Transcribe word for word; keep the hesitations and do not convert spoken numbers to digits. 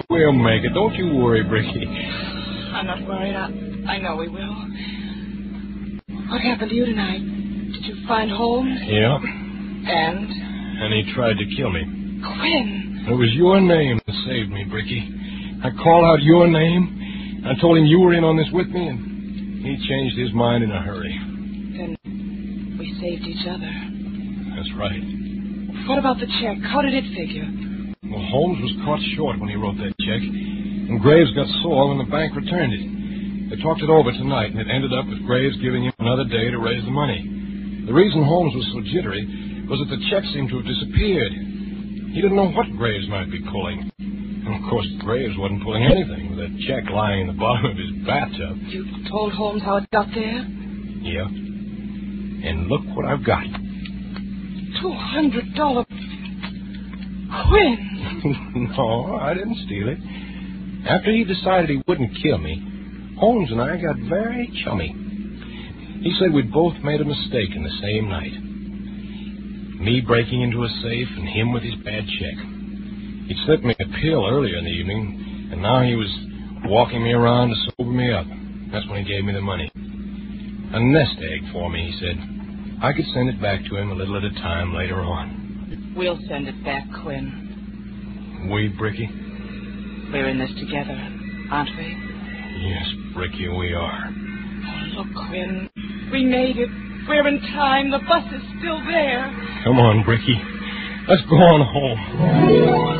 We'll make it. Don't you worry, Bricky. I'm not worried. I, I know we will. What happened to you tonight? Did you find Holmes? Yeah. And? And he tried to kill me. Quinn. It was your name that saved me, Bricky. I called out your name. I told him you were in on this with me, and he changed his mind in a hurry. Then we saved each other. That's right. What about the check? How did it figure? Well, Holmes was caught short when he wrote that check, and Graves got sore when the bank returned it. They talked it over tonight, and it ended up with Graves giving him another day to raise the money. The reason Holmes was so jittery was that the check seemed to have disappeared. He didn't know what Graves might be pulling. And, of course, Graves wasn't pulling anything with that check lying in the bottom of his bathtub. You told Holmes how it got there? Yeah. And look what I've got. Two hundred dollars. Quinn! No, I didn't steal it. After he decided he wouldn't kill me, Holmes and I got very chummy. He said we'd both made a mistake in the same night. Me breaking into a safe and him with his bad check. He'd slipped me a pill earlier in the evening, and now he was walking me around to sober me up. That's when he gave me the money. A nest egg for me, he said. I could send it back to him a little at a time later on. We'll send it back, Quinn. We, Bricky? We're in this together, aren't we? Yes, Bricky, we are. Oh, look, Quinn. We made it. We're in time. The bus is still there. Come on, Bricky. Let's go on home.